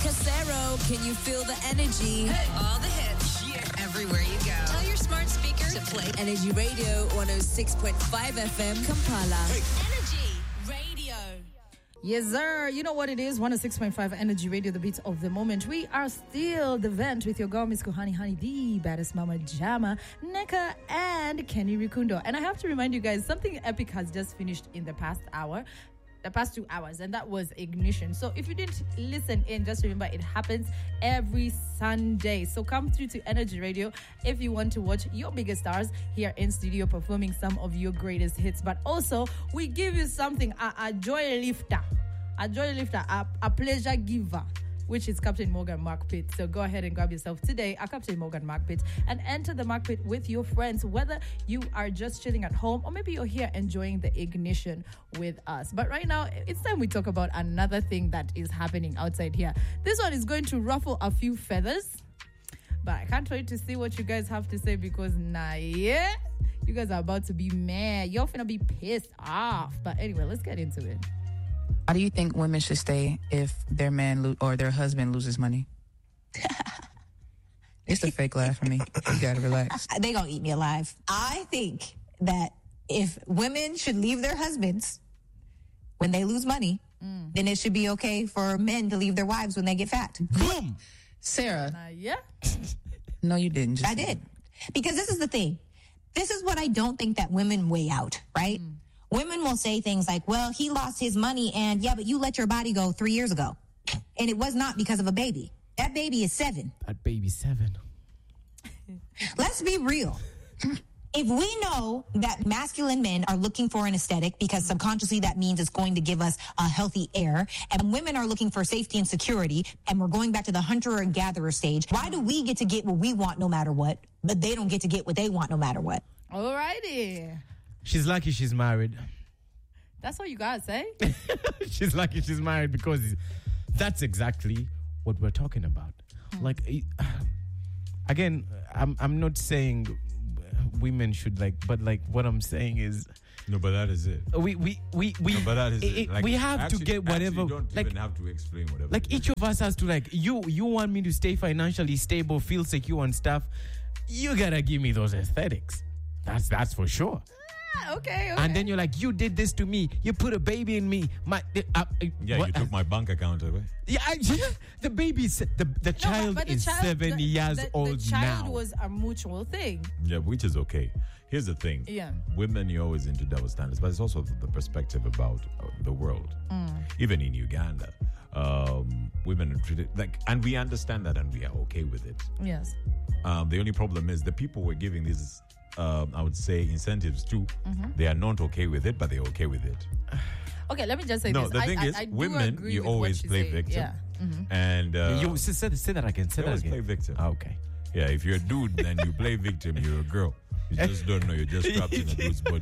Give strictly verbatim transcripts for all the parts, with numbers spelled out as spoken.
Casero, can you feel the energy? Hey, all the hits. Yeah. Everywhere you go. Tell your smart speaker to play Energy Radio one oh six point five F M, Kampala. Hey. Energy Radio. Yes, sir. You know what it is? one oh six point five Energy Radio, the beat of the moment. We are still the vent with your girl, Miss Kohani Honey, the baddest mama Jama, Neka, and Kenny Rikundo. And I have to remind you guys, something epic has just finished in the past hour. The past two hours, and that was Ignition. So if you didn't listen in, just remember it happens every Sunday. So come through to Energy Radio if you want to watch your biggest stars here in studio performing some of your greatest hits. But also, we give you something, a, a joy lifter, a joy lifter, a, a pleasure giver, which is Captain Morgan Mark Pitt. So go ahead and grab yourself today a Captain Morgan Mark Pitt and enter the Mark Pitt with your friends, whether you are just chilling at home or maybe you're here enjoying the Ignition with us. But right now, it's time we talk about another thing that is happening outside here. This one is going to ruffle a few feathers, but I can't wait to see what you guys have to say because, nah, yeah, you guys are about to be mad. You're finna be pissed off. But anyway, let's get into it. How do you think women should stay if their man lo- or their husband loses money? It's a fake laugh for me. You gotta relax. They gonna eat me alive. I think that if women should leave their husbands when they lose money, mm. then it should be okay for men to leave their wives when they get fat. Boom! Sarah. Uh, yeah? No, you didn't. Just I did. Because this is the thing. This is what I don't think that women weigh out, right? Mm. Women will say things like, well, he lost his money and yeah, but you let your body go three years ago. And it was not because of a baby. That baby is seven. That baby's seven. Let's be real. If we know that masculine men are looking for an aesthetic because subconsciously that means it's going to give us a healthy air, and women are looking for safety and security, and we're going back to the hunter and gatherer stage, why do we get to get what we want no matter what, but they don't get to get what they want no matter what? Alrighty. She's lucky she's married. That's what you gotta say? She's lucky she's married because that's exactly what we're talking about. Hmm. Like, again, I'm I'm not saying women should like, but like what I'm saying is, no, but that is it. We we we we. No, but that is it. it Like, we have actually, to get whatever. You don't like, even have to explain whatever. Like each of us has to like you. You want me to stay financially stable, feel secure and stuff. You gotta give me those aesthetics. That's that's for sure. Ah, okay, okay. And then you're like, you did this to me. You put a baby in me. My uh, uh, yeah, what? you took my bank account away. Yeah, I, the baby's the the no, child but, but the is child, seven the, years the, old the child now. Was a mutual thing. Yeah, which is okay. Here's the thing. Yeah. Women, you're always into double standards, but it's also the perspective about uh, the world. Mm. Even in Uganda, um, women are treated like, and we understand that, and we are okay with it. Yes. Um, the only problem is the people we're giving these, uh, I would say, incentives to. Mm-hmm. They are not okay with it, but they're okay with it. Okay, let me just say no, this. the I, thing I, is, I women, you always play saying. victim. Yeah. Mm-hmm. And uh, you say, say that again. Say you that always again. play victim. Ah, okay. Yeah, if you're a dude, then you play victim. You're a girl. You just don't know. You're just trapped in a dude's body.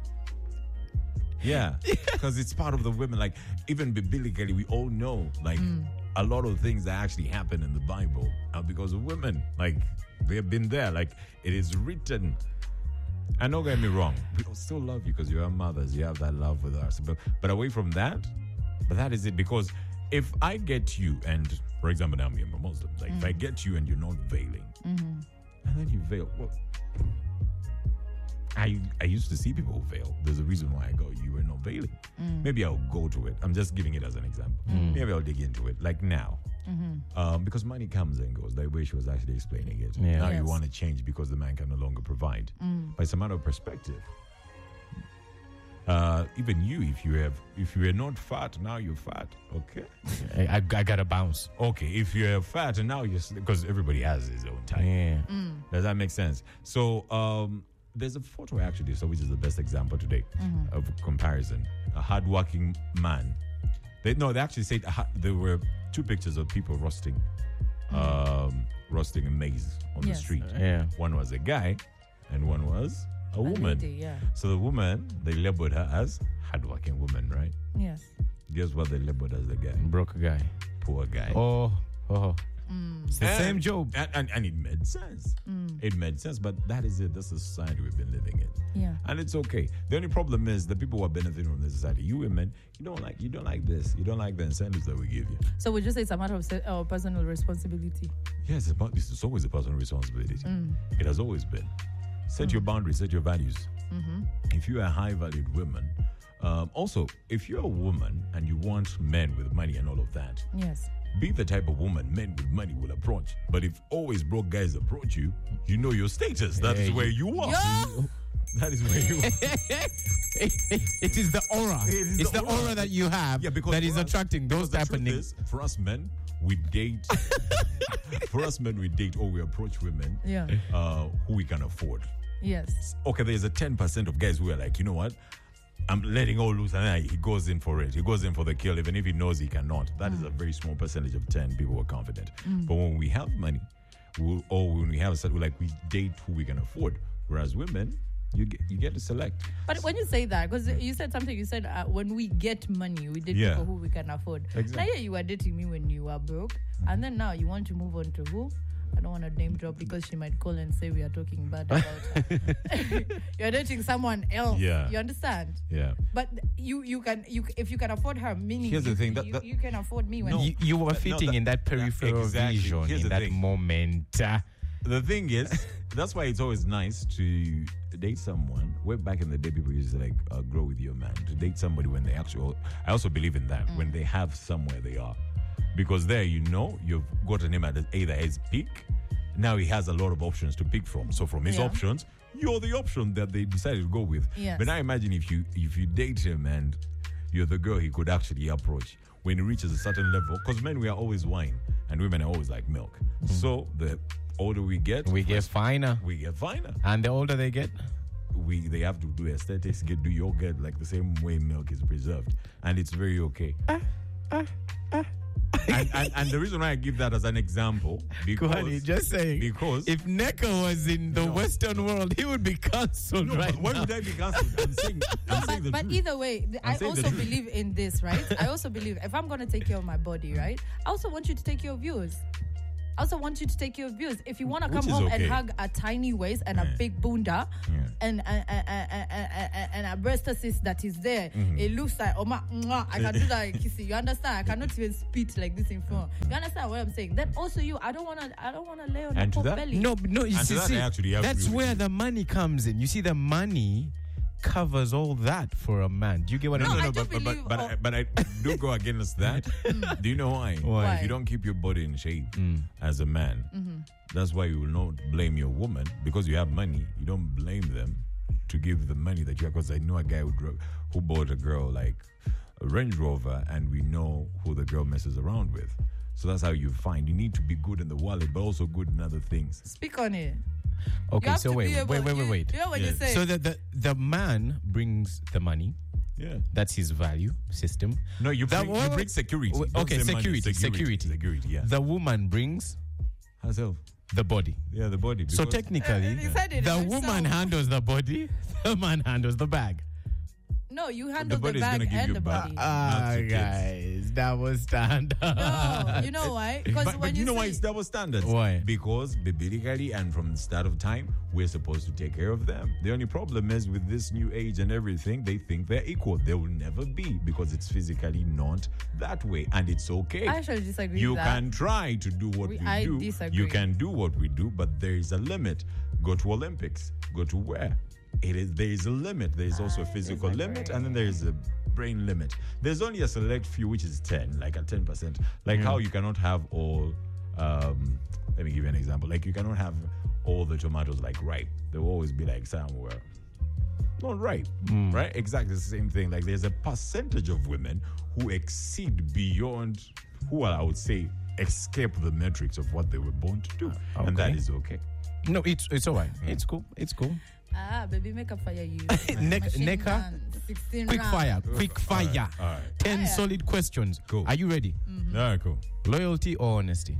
Yeah, because it's part of the women. Like, even biblically, we all know, like, mm. a lot of things that actually happen in the Bible are because of women. Like, they have been there. Like, it is written. And don't get me wrong, we still love you because you are mothers. You have that love with us. But, but away from that, but that is it. Because if I get you, and for example, now I'm a Muslim, like, mm. if I get you and you're not veiling, mm-hmm. and then you veil, well, I I used to see people who veil. There's a reason why I go, you were not veiling. Mm. Maybe I'll go to it. I'm just giving it as an example. Mm. Maybe I'll dig into it, like now. Mm-hmm. Um, because money comes and goes, the way she was actually explaining it. Yeah. Now yes. you want to change because the man can no longer provide. Mm. But it's a matter of perspective. Uh, even you, if you have, if you are not fat, now you're fat. Okay, I, I, I gotta bounce. Okay, if you're fat and now you're, because everybody has his own type. Yeah. Mm. Does that make sense? So um, there's a photo actually, so which is the best example today mm-hmm. of comparison. A hardworking man. They no, they actually said uh, there were two pictures of people roasting, um, roasting a maize on yes. the street. Uh, yeah. One was a guy, and one was a, a woman. Lady, yeah. So the woman, they labeled her as hardworking woman, right? Yes. Guess what they labeled as the guy? Broke guy. Poor guy. Oh, oh. It's the And- same job. And, and, and it made sense. It made sense, but that is it. That's the society we've been living in. Yeah. And it's okay. The only problem is the people who are benefiting from the society. You women, you don't like you don't like this. You don't like the incentives that we give you. So we just say it's a matter of se- uh, personal responsibility. Yes, it's, about, it's always a personal responsibility. It has always been. Set your boundaries, set your values. If you're a high valued woman, um, also, if you're a woman and you want men with money and all of that, Yes. be the type of woman men with money will approach. But if always broke guys approach you, you know your status. That is Hey. where you are. Yo! That is where you are. It is the aura. It is it's the the aura. aura that you have Yeah, because that is for us- attracting those because type the of truth niggas. is, for us men, we date. For us men, we date or we approach women Yeah. uh, who we can afford. Yes. Okay, there's a ten percent of guys who are like, you know what? I'm letting all loose, and then he goes in for it. He goes in for the kill, even if he knows he cannot. That is a very small percentage of ten people who are confident. But when we have money, we'll, or when we have a set, like we date who we can afford. Whereas women, you get, you get to select. But when you say that, because you said something, you said uh, when we get money, we date Yeah. people who we can afford. Exactly. Now, yeah, you were dating me when you were broke, and then now you want to move on to who? I don't want to name drop because she might call and say we are talking bad about her. You're dating someone else. Yeah. You understand? Yeah. But you you can you if you can afford her, meaning Here's the you, thing, that- you, that- you can afford me when No. You, you were No, fitting that- in that peripheral exactly. vision Here's in the that thing. moment. Uh, The thing is, that's why it's always nice to date someone. Way back in the day, people used to like uh, grow with your man. To date somebody when they actually, I also believe in that, when they have somewhere they are. Because there, you know, you've gotten him at either his peak. Now he has a lot of options to pick from. So from his Yeah. options, you're the option that they decided to go with. Yes. But now imagine if you if you date him and you're the girl he could actually approach when he reaches a certain level. Because men, we are always wine and women are always like milk. So the older we get, we get finer. we get finer. And the older they get, We they have to do aesthetics, get do yogurt like the same way milk is preserved, and it's very okay. and, and, and the reason why I give that as an example because Kuhani, just saying, because if Neka was in the No. Western world, he would be cancelled no, right but why now. would I be cancelled? I'm saying, I'm saying but, the but truth. either way, th- I'm I saying the also truth. believe in this, right? I also believe if I'm going to take care of my body, right? I also want you to take care of yours. I also want you to take care of yours. If you want to Which come is home okay. and hug a tiny waist and Yeah. a big bunda Yeah. and, and, and, and, and, and, and a breast assist that is there, Mm-hmm. it looks like, oh my, mwah, I can do that like kissing. You understand? I cannot even spit like this in front. You understand what I'm saying? Then also you, I don't want to, I don't want to lay on And your to that- belly. No, no, you And to see, that, see, I actually agree that's with where you. the money comes in. You see, the money covers all that for a man. Do you get what No, I mean? I no, do but, but, believe- but, but, I, oh. but I do go against that. Do you know why? Why? If you don't keep your body in shape Mm. as a man, Mm-hmm. that's why you will not blame your woman because you have money. You don't blame them to give the money that you have. Because I know a guy who, dro- who bought a girl like a Range Rover, and we know who the girl messes around with. So that's how you find. You need to be good in the wallet, but also good in other things. Speak on it. You Okay, have so to wait, be wait, able- wait, wait, you- wait. You know when you Yes. say, So the, the the man brings the money. Yeah. That's his value system. No, you That- bring, wait, you wait. bring security. Wait, Don't okay, say money. security, security, security. security. Yeah. The woman brings Herself. the body. Yeah, the body. So because- technically, he said it the himself. woman handles the body, the man handles the bag. no, you handle the, body's bag gonna give and you the back. body. Ah, Not your kids. guys, that was stand up. No, you know why? Because But, when but you know why say- it's double standards? Why? Because biblically and from the start of time, we're supposed to take care of them. The only problem is with this new age and everything, they think they're equal. They will never be because it's physically not that way. And it's okay. I actually disagree You with that. can try to do what We- we, I do. disagree. You can do what we do, but there is a limit. Go to Olympics. Go to where? It is there is a limit. There is also a physical limit, and then there is a brain limit. There's only a select few, which is ten, like a ten percent. Like how you cannot have all. Um, let me give you an example. Like you cannot have all the tomatoes like ripe. There will always be like somewhere not ripe, right? Exactly the same thing. Like there's a percentage of women who exceed beyond, who are, I would say, escape the metrics of what they were born to do, and that okay. is okay. No, it's it's all right. It's cool. It's cool. Ah, baby, make a fire you. Neck, Machine necker, gun, sixteen quick round. fire, quick All right, fire. all right. Ten Fire. solid questions. Cool. Are you ready? All right, cool. Loyalty or honesty?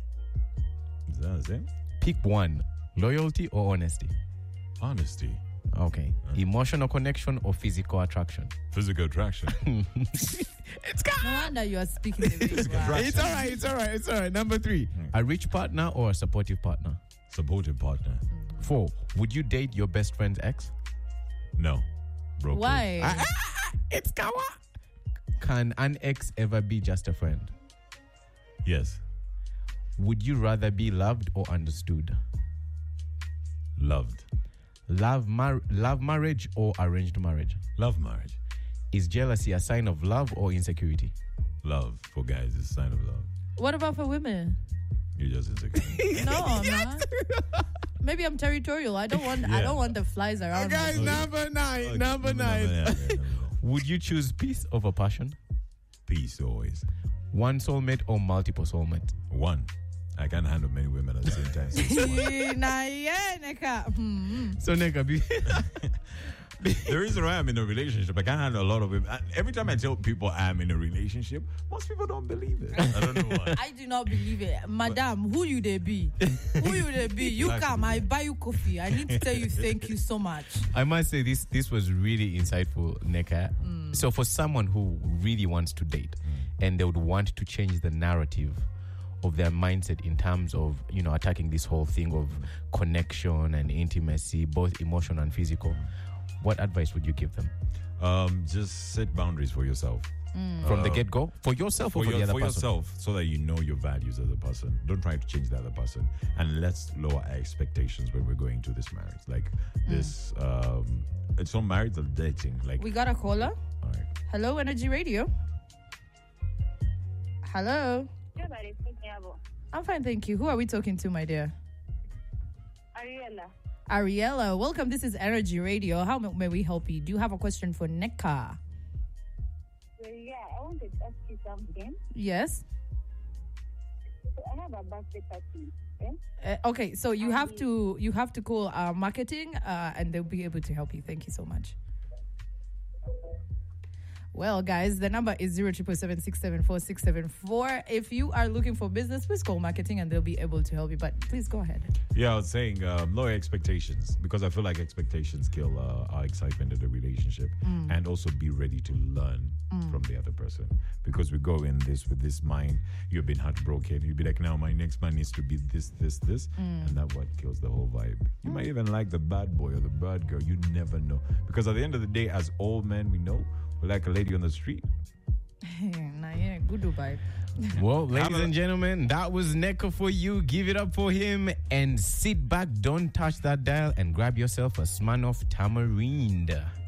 Is that the same? Pick one. Loyalty or honesty? Honesty. Okay. Emotional connection or physical attraction? Physical attraction. It's got. No wonder you are speaking the way you are. It's all right. It's all right. It's all right. Number three, a rich partner or a supportive partner? Supportive partner. Four, would you date your best friend's ex? No. Broke. Why? Ah, ah, ah, it's Kawa. Can an ex ever be just a friend? Yes. Would you rather be loved or understood? Loved. Love, mar- love marriage or arranged marriage? Love marriage. Is jealousy a sign of love or insecurity? Love for guys is a sign of love. What about for women? You're just insecure. No, I'm not. Maybe I'm territorial. I don't want. I Yeah. don't want the flies around. Guys, me. number nine. Okay, Number nine. yeah, yeah, yeah. Would you choose peace over passion? Peace always. One soulmate or multiple soulmate? One. I can't handle many women at the same time. So it's one. Nah, yeah, nigga. Hmm. So, nigga, be. The reason why I'm in a relationship, I can't handle a lot of women. And every time I tell people I'm in a relationship, most people don't believe it. I don't know why. I do not believe it, Madam. Who you they be? Who you they be? You Exactly. come. I buy you coffee. I need to tell you thank you so much. I must say this this was really insightful, Neka. So for someone who really wants to date and they would want to change the narrative of their mindset in terms of, you know, attacking this whole thing of connection and intimacy, both emotional and physical, what advice would you give them? Um, just set boundaries for yourself. From the Uh, get-go? For yourself or for, for, your, the other for person? yourself, so that you know your values as a person. Don't try to change the other person, and let's lower our expectations when we're going to this marriage. Like this, um, it's not marriage or dating. Like, We got a caller. all right. Hello, Energy Radio. Hello. I'm fine, thank you. Who are we talking to, my dear? Ariella. Ariella, welcome. This is Energy Radio. How may may we help you? Do you have a question for Neka? So, yeah, I wanted to ask you something. Yes. So I have a birthday party. Eh? Uh, okay, so you have to you have to call our marketing, uh, and they'll be able to help you. Thank you so much. Well, guys, the number is zero triple seven six seven four six seven four. If you are looking for business, please call marketing, and they'll be able to help you. But please go ahead. Yeah, I was saying um, lower expectations, because I feel like expectations kill uh, our excitement in the relationship, and also be ready to learn from the other person, because we go in this with this mind. You've been heartbroken. You'll be like, now my next man needs to be this, this, this, and that what kills the whole vibe. You might even like the bad boy or the bad girl. You never know, because at the end of the day, as old men, we know we're like a lady on the street. Nah, yeah, good vibe. Well, ladies I'm a- and gentlemen, that was Neka for you. Give it up for him and sit back. Don't touch that dial and grab yourself a Smirnoff Tamarind.